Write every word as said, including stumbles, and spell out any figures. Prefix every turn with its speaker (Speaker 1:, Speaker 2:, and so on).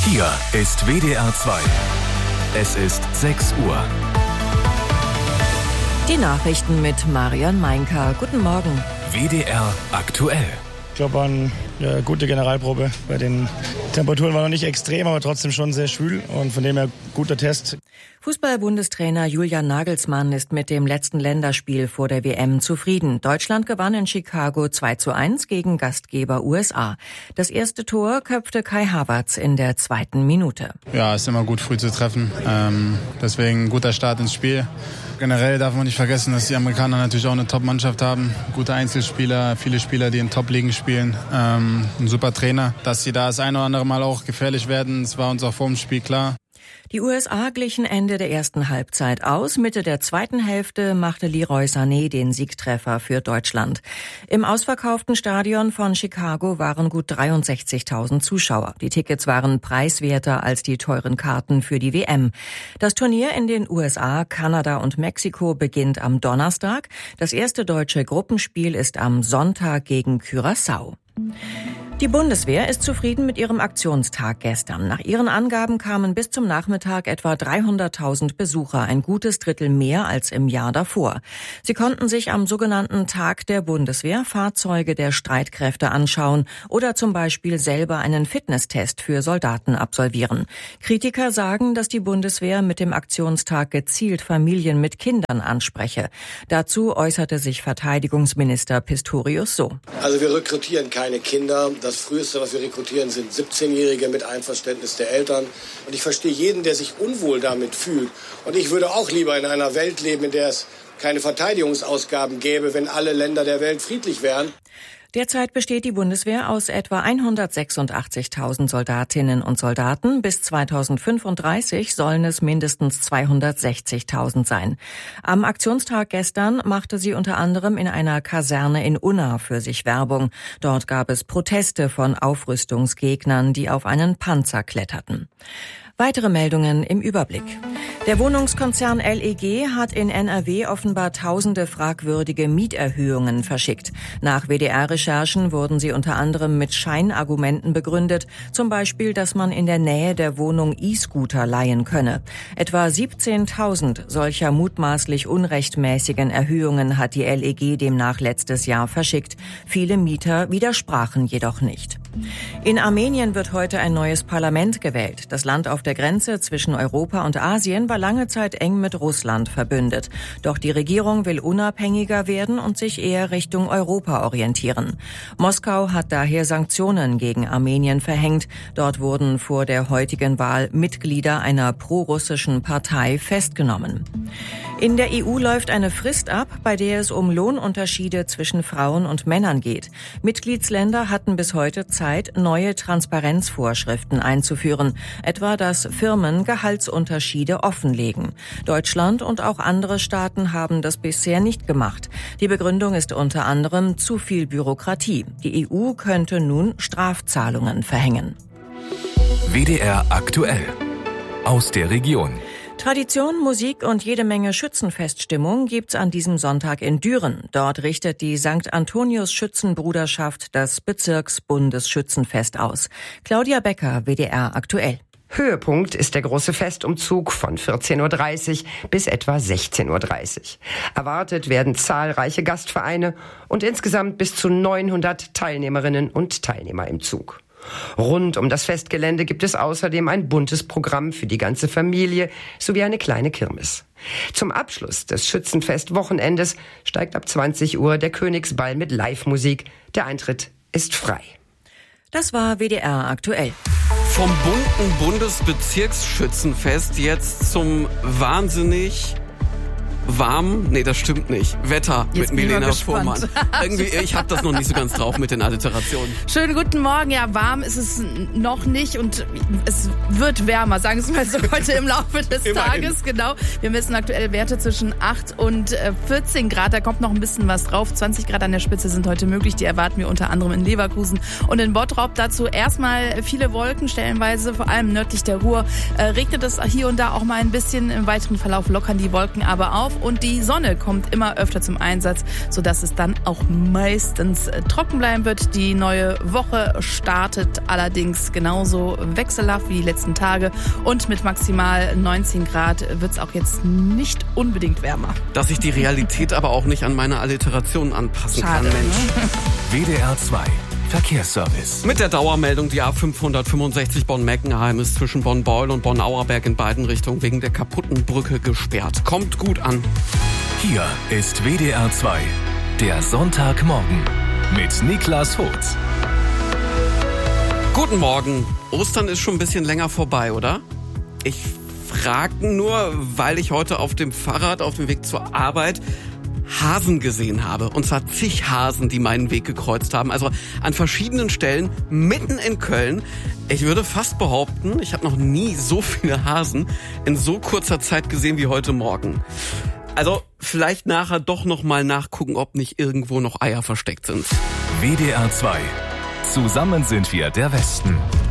Speaker 1: Hier ist W D R zwei. Es ist sechs Uhr.
Speaker 2: Die Nachrichten mit Marion Meinker. Guten Morgen.
Speaker 1: W D R aktuell.
Speaker 3: Ich glaube, war eine ja, gute Generalprobe. Bei den Temperaturen war noch nicht extrem, aber trotzdem schon sehr schwül und von dem her guter Test.
Speaker 2: Fußball-Bundestrainer Julian Nagelsmann ist mit dem letzten Länderspiel vor der W M zufrieden. Deutschland gewann in Chicago zwei zu eins gegen Gastgeber U S A. Das erste Tor köpfte Kai Havertz in der zweiten Minute.
Speaker 4: Ja, ist immer gut, früh zu treffen. Ähm, deswegen ein guter Start ins Spiel. Generell darf man nicht vergessen, dass die Amerikaner natürlich auch eine Top-Mannschaft haben. Gute Einzelspieler, viele Spieler, die in Top-Ligen spielen. Ähm, ein super Trainer. Dass sie da das eine oder andere Mal auch gefährlich werden, das war uns auch vor dem Spiel klar.
Speaker 2: Die U S A glichen Ende der ersten Halbzeit aus. Mitte der zweiten Hälfte machte Leroy Sané den Siegtreffer für Deutschland. Im ausverkauften Stadion von Chicago waren gut dreiundsechzigtausend Zuschauer. Die Tickets waren preiswerter als die teuren Karten für die W M. Das Turnier in den U S A, Kanada und Mexiko beginnt am Donnerstag. Das erste deutsche Gruppenspiel ist am Sonntag gegen Curaçao. Die Bundeswehr ist zufrieden mit ihrem Aktionstag gestern. Nach ihren Angaben kamen bis zum Nachmittag etwa dreihunderttausend Besucher, ein gutes Drittel mehr als im Jahr davor. Sie konnten sich am sogenannten Tag der Bundeswehr Fahrzeuge der Streitkräfte anschauen oder zum Beispiel selber einen Fitnesstest für Soldaten absolvieren. Kritiker sagen, dass die Bundeswehr mit dem Aktionstag gezielt Familien mit Kindern anspreche. Dazu äußerte sich Verteidigungsminister Pistorius so.
Speaker 5: Also wir rekrutieren keine Kinder. Das Früheste, was wir rekrutieren, sind siebzehnjährige mit Einverständnis der Eltern. Und ich verstehe jeden, der sich unwohl damit fühlt. Und ich würde auch lieber in einer Welt leben, in der es keine Verteidigungsausgaben gäbe, wenn alle Länder der Welt friedlich wären.
Speaker 2: Derzeit besteht die Bundeswehr aus etwa hundertsechsundachtzigtausend Soldatinnen und Soldaten. Bis zweitausendfünfunddreißig sollen es mindestens zweihundertsechzigtausend sein. Am Aktionstag gestern machte sie unter anderem in einer Kaserne in Unna für sich Werbung. Dort gab es Proteste von Aufrüstungsgegnern, die auf einen Panzer kletterten. Weitere Meldungen im Überblick. Der Wohnungskonzern L E G hat in N R W offenbar tausende fragwürdige Mieterhöhungen verschickt. Nach W D R-Recherchen wurden sie unter anderem mit Scheinargumenten begründet, zum Beispiel, dass man in der Nähe der Wohnung E-Scooter leihen könne. Etwa siebzehntausend solcher mutmaßlich unrechtmäßigen Erhöhungen hat die L E G demnach letztes Jahr verschickt. Viele Mieter widersprachen jedoch nicht. In Armenien wird heute ein neues Parlament gewählt. Das Land auf der Grenze zwischen Europa und Asien war lange Zeit eng mit Russland verbündet. Doch die Regierung will unabhängiger werden und sich eher Richtung Europa orientieren. Moskau hat daher Sanktionen gegen Armenien verhängt. Dort wurden vor der heutigen Wahl Mitglieder einer prorussischen Partei festgenommen. In der E U läuft eine Frist ab, bei der es um Lohnunterschiede zwischen Frauen und Männern geht. Mitgliedsländer hatten bis heute Zeit, neue Transparenzvorschriften einzuführen, etwa dass Firmen Gehaltsunterschiede offenlegen. Deutschland und auch andere Staaten haben das bisher nicht gemacht. Die Begründung ist unter anderem zu viel Bürokratie. Die E U könnte nun Strafzahlungen verhängen.
Speaker 1: W D R aktuell. Aus der Region.
Speaker 2: Tradition, Musik und jede Menge Schützenfeststimmung gibt's an diesem Sonntag in Düren. Dort richtet die Sankt Antonius Schützenbruderschaft das Bezirksbundesschützenfest aus. Claudia Becker, W D R aktuell.
Speaker 6: Höhepunkt ist der große Festumzug von vierzehn Uhr dreißig bis etwa sechzehn Uhr dreißig. Erwartet werden zahlreiche Gastvereine und insgesamt bis zu neunhundert Teilnehmerinnen und Teilnehmer im Zug. Rund um das Festgelände gibt es außerdem ein buntes Programm für die ganze Familie sowie eine kleine Kirmes. Zum Abschluss des Schützenfest-Wochenendes steigt ab zwanzig Uhr der Königsball mit Live-Musik. Der Eintritt ist frei.
Speaker 2: Das war W D R aktuell.
Speaker 7: Vom bunten Bundesbezirksschützenfest jetzt zum wahnsinnig warm, nee, das stimmt nicht. Wetter
Speaker 8: Jetzt
Speaker 7: mit Milena
Speaker 8: gespannt.
Speaker 7: Fuhrmann. Irgendwie, ich habe das noch nicht so ganz drauf mit den Alliterationen.
Speaker 8: Schönen guten Morgen. Ja, warm ist es noch nicht und es wird wärmer, sagen wir es mal so, heute im Laufe des
Speaker 7: Immerhin.
Speaker 8: Tages. Genau. Wir messen aktuelle Werte zwischen acht und vierzehn Grad. Da kommt noch ein bisschen was drauf. zwanzig Grad an der Spitze sind heute möglich. Die erwarten wir unter anderem in Leverkusen und in Bottrop. Dazu erstmal viele Wolken, stellenweise vor allem nördlich der Ruhr. Äh, regnet es hier und da auch mal ein bisschen. Im weiteren Verlauf lockern die Wolken aber auf. und die Sonne kommt immer öfter zum Einsatz, sodass es dann auch meistens trocken bleiben wird. Die neue Woche startet allerdings genauso wechselhaft wie die letzten Tage und mit maximal neunzehn Grad wird es auch jetzt nicht unbedingt wärmer.
Speaker 7: Dass ich die Realität aber auch nicht an meine Alliteration anpassen
Speaker 8: Schade,
Speaker 7: kann, Mensch.
Speaker 8: Ne?
Speaker 1: W D R zwei Verkehrsservice.
Speaker 7: Mit der Dauermeldung, die A fünfhundertfünfundsechzig Bonn-Meckenheim ist zwischen Bonn-Beul und Bonn-Auerberg in beiden Richtungen wegen der kaputten Brücke gesperrt. Kommt gut an.
Speaker 1: Hier ist W D R zwei, der Sonntagmorgen mit Niklas Hotz.
Speaker 7: Guten Morgen. Ostern ist schon ein bisschen länger vorbei, oder? Ich frage nur, weil ich heute auf dem Fahrrad auf dem Weg zur Arbeit Hasen gesehen habe. Und zwar zig Hasen, die meinen Weg gekreuzt haben. Also an verschiedenen Stellen, mitten in Köln. Ich würde fast behaupten, ich habe noch nie so viele Hasen in so kurzer Zeit gesehen wie heute Morgen. Also vielleicht nachher doch noch mal nachgucken, ob nicht irgendwo noch Eier versteckt sind.
Speaker 1: W D R zwei. Zusammen sind wir der Westen.